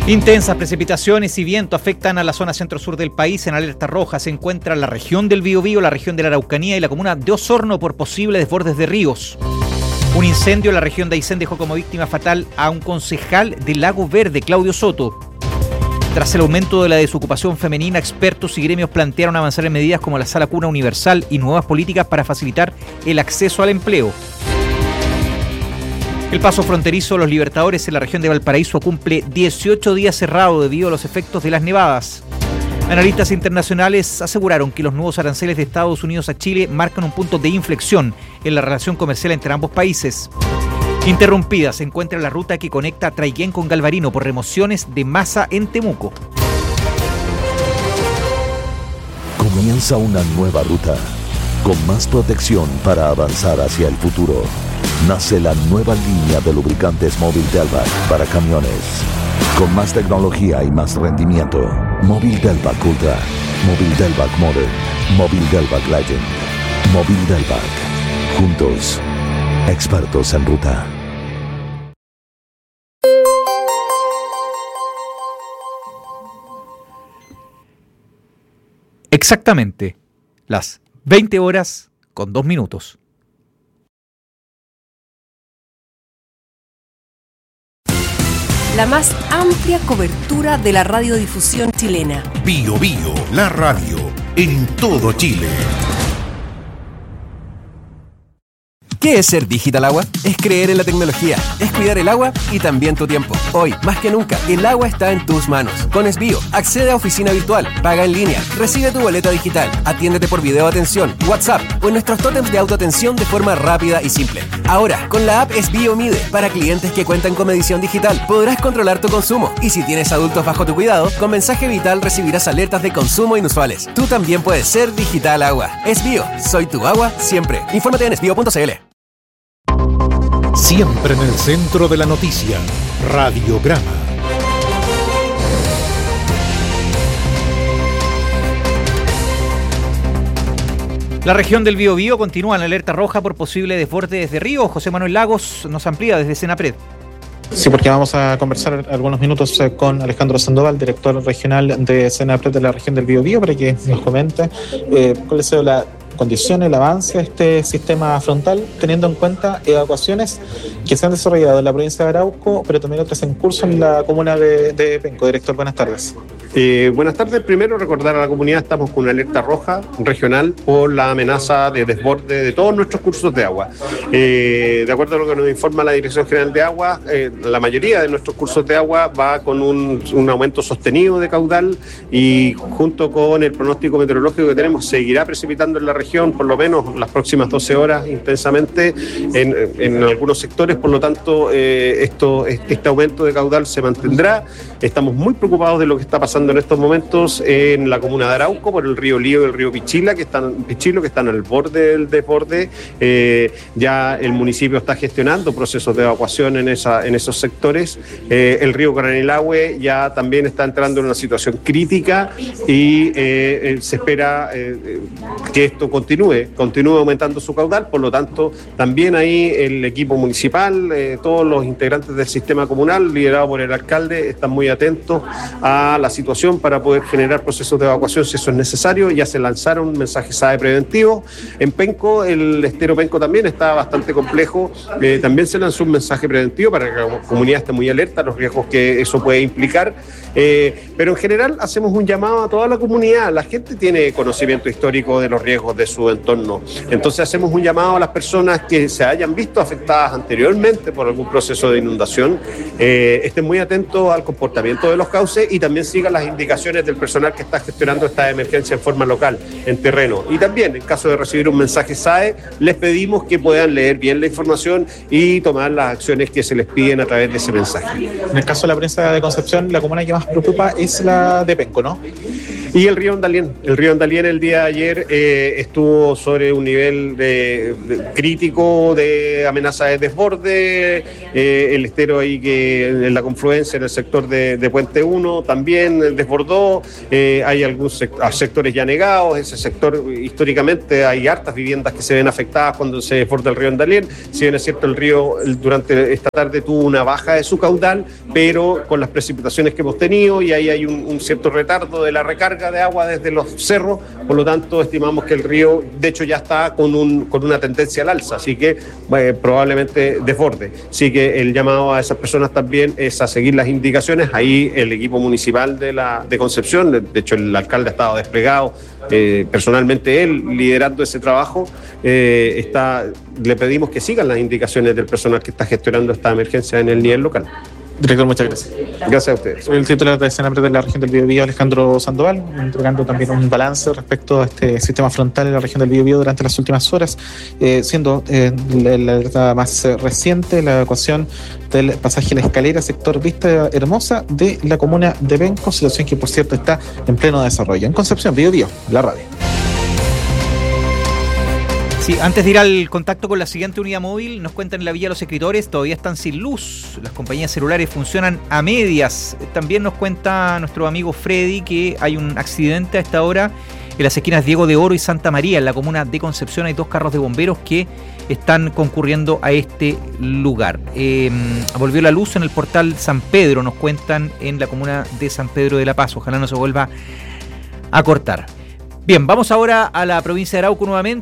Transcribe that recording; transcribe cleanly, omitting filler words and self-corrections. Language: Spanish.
Intensas precipitaciones y viento afectan a la zona centro-sur del país. En alerta roja se encuentra la región del Biobío, la región de la Araucanía y la comuna de Osorno por posibles desbordes de ríos. Un incendio en la región de Aysén dejó como víctima fatal a un concejal de Lago Verde, Claudio Soto. Tras el aumento de la desocupación femenina, expertos y gremios plantearon avanzar en medidas como la Sala Cuna Universal y nuevas políticas para facilitar el acceso al empleo. El paso fronterizo Los Libertadores en la región de Valparaíso cumple 18 días cerrado debido a los efectos de las nevadas. Analistas internacionales aseguraron que los nuevos aranceles de Estados Unidos a Chile marcan un punto de inflexión en la relación comercial entre ambos países. Interrumpida se encuentra la ruta que conecta Traiquén con Galvarino por remociones de masa en Temuco. Comienza una nueva ruta, con más protección para avanzar hacia el futuro. Nace la nueva línea de lubricantes Móvil Delvac para camiones. Con más tecnología y más rendimiento. Móvil Delvac Ultra, Móvil Delvac Modern, Móvil Delvac Legend, Móvil Delvac. Juntos, expertos en ruta. Exactamente, las 20 horas con 2 minutos. La más amplia cobertura de la radiodifusión chilena. Biobío, la radio, en todo Chile. ¿Qué es ser Digital Agua? Es creer en la tecnología, es cuidar el agua y también tu tiempo. Hoy, más que nunca, el agua está en tus manos. Con Esbio, accede a oficina virtual, paga en línea, recibe tu boleta digital, atiéndete por video atención, WhatsApp o en nuestros tótems de autoatención de forma rápida y simple. Ahora, con la app Esbio Mide, para clientes que cuentan con medición digital, podrás controlar tu consumo. Y si tienes adultos bajo tu cuidado, con mensaje vital recibirás alertas de consumo inusuales. Tú también puedes ser Digital Agua. Esbio, soy tu agua siempre. Infórmate en esbio.cl. Siempre en el centro de la noticia, Radiograma. La región del Biobío continúa en alerta roja por posible desbordes de ríos. José Manuel Lagos nos amplía desde Senapred. Sí, porque vamos a conversar algunos minutos con Alejandro Sandoval, director regional de Senapred de la región del Biobío, para que nos comente cuál ha sido la condición, el avance de este sistema frontal, teniendo en cuenta evacuaciones que se han desarrollado en la provincia de Arauco, pero también otras en curso en la comuna de Penco. Director, buenas tardes. Buenas tardes. Primero, recordar a la comunidad, estamos con una alerta roja regional por la amenaza de desborde de todos nuestros cursos de agua. De acuerdo a lo que nos informa la Dirección General de Agua, la mayoría de nuestros cursos de agua va con un aumento sostenido de caudal y junto con el pronóstico meteorológico que tenemos, seguirá precipitando en la región por lo menos las próximas 12 horas intensamente en algunos sectores. Por lo tanto, este aumento de caudal se mantendrá. Estamos muy preocupados de lo que está pasando en estos momentos en la comuna de Arauco por el río Lío y el río Pichilo, que están al borde del desborde. Ya el municipio está gestionando procesos de evacuación en esos sectores. El río Coronelahue ya también está entrando en una situación crítica y se espera que esto continúe aumentando su caudal. Por lo tanto, también ahí el equipo municipal, todos los integrantes del sistema comunal, liderado por el alcalde, están muy atentos a la situación para poder generar procesos de evacuación si eso es necesario. Ya se lanzaron mensajes SAE preventivos. En Penco, el estero Penco también está bastante complejo. También se lanzó un mensaje preventivo para que la comunidad esté muy alerta a los riesgos que eso puede implicar. Pero en general hacemos un llamado a toda la comunidad. La gente tiene conocimiento histórico de los riesgos de su entorno. Entonces hacemos un llamado a las personas que se hayan visto afectadas anteriormente por algún proceso de inundación, estén muy atentos al comportamiento de los cauces y también sigan las indicaciones del personal que está gestionando esta emergencia en forma local, en terreno. Y también, en caso de recibir un mensaje SAE, les pedimos que puedan leer bien la información y tomar las acciones que se les piden a través de ese mensaje. En el caso de la provincia de Concepción, la comuna que más preocupa es la de Penco, ¿no? Y el río Andalién. El río Andalién el día de ayer estuvo sobre un nivel crítico de amenaza de desborde. El estero ahí que en la confluencia en el sector de Puente 1 también desbordó. Hay algunos sectores ya negados. Ese sector históricamente hay hartas viviendas que se ven afectadas cuando se desborda el río Andalién. Si bien es cierto, el río durante esta tarde tuvo una baja de su caudal, pero con las precipitaciones que hemos tenido, y ahí hay un cierto retardo de la recarga de agua desde los cerros, por lo tanto estimamos que el río de hecho ya está con una tendencia al alza, así que probablemente desborde. Así que el llamado a esas personas también es a seguir las indicaciones. Ahí el equipo municipal de Concepción, de hecho el alcalde ha estado desplegado, personalmente él liderando ese trabajo, le pedimos que sigan las indicaciones del personal que está gestionando esta emergencia en el nivel local. Director, muchas gracias. Gracias a ustedes. Soy el titular de Senapred de la región del Biobío, Alejandro Sandoval, entregando también un balance respecto a este sistema frontal en la región del Biobío durante las últimas horas, siendo la alerta más reciente la evacuación del pasaje La Escalera, sector Vista Hermosa de la comuna de Penco, situación que por cierto está en pleno desarrollo. En Concepción, Biobío, la radio. Sí, antes de ir al contacto con la siguiente unidad móvil, nos cuentan en la Villa Los Escritores, todavía están sin luz, las compañías celulares funcionan a medias. También nos cuenta nuestro amigo Freddy que hay un accidente a esta hora en las esquinas Diego de Oro y Santa María, en la comuna de Concepción. Hay 2 carros de bomberos que están concurriendo a este lugar. Volvió la luz en el portal San Pedro, nos cuentan en la comuna de San Pedro de la Paz. Ojalá no se vuelva a cortar. Bien, vamos ahora a la provincia de Arauco nuevamente.